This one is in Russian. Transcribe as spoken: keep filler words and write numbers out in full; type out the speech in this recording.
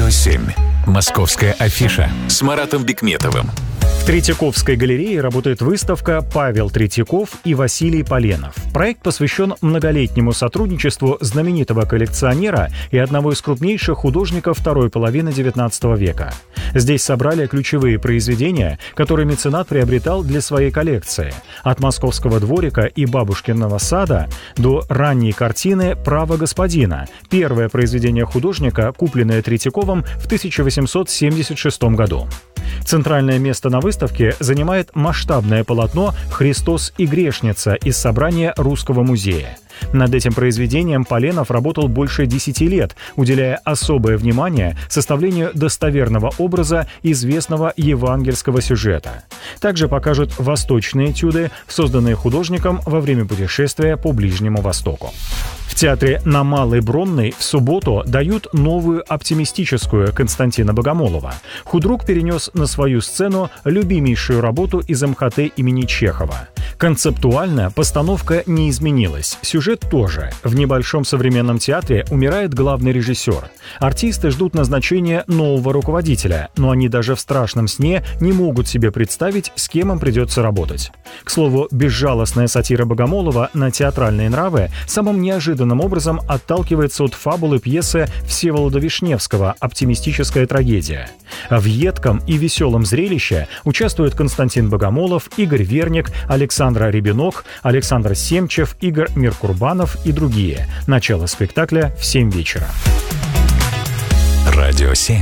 Радио семь. Московская афиша с Маратом Бикметовым. В Третьяковской галерее работает выставка «Павел Третьяков и Василий Поленов». Проект посвящен многолетнему сотрудничеству знаменитого коллекционера и одного из крупнейших художников второй половины девятнадцатого века. Здесь собрали ключевые произведения, которые меценат приобретал для своей коллекции. От московского дворика и бабушкиного сада до ранней картины «Право господина», первое произведение художника, купленное Третьяковым в тысяча восемьсот семьдесят шестом году. Центральное место на выставке занимает масштабное полотно «Христос и грешница» из собрания Русского музея. Над этим произведением Поленов работал больше десяти лет, уделяя особое внимание составлению достоверного образа известного евангельского сюжета. Также покажут восточные этюды, созданные художником во время путешествия по Ближнему Востоку. В театре на Малой Бронной в субботу дают новую оптимистическую Константина Богомолова. Худрук перенес на свою сцену любимейшую работу из эм ха тэ имени Чехова. Концептуально постановка не изменилась, сюжет тоже. В небольшом современном театре умирает главный режиссер. Артисты ждут назначения нового руководителя, но они даже в страшном сне не могут себе представить, с кем им придется работать. К слову, безжалостная сатира Богомолова на театральные нравы самым неожиданным образом отталкивается от фабулы пьесы Всеволода Вишневского «Оптимистическая трагедия». В едком и веселом зрелище участвуют Константин Богомолов, Игорь Верник, Александр Рябинок, Александр Семчев, Игорь Миркурбанов и другие. Начало спектакля в семь вечера. Радио семь.